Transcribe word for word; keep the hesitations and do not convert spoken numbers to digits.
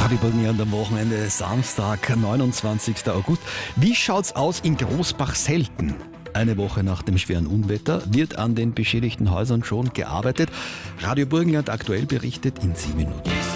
Radio Burgenland am Wochenende, Samstag, neunundzwanzigster August. Wie schaut's aus in Großbach-Selten? Eine Woche nach dem schweren Unwetter wird an den beschädigten Häusern schon gearbeitet. Radio Burgenland aktuell berichtet in sieben Minuten.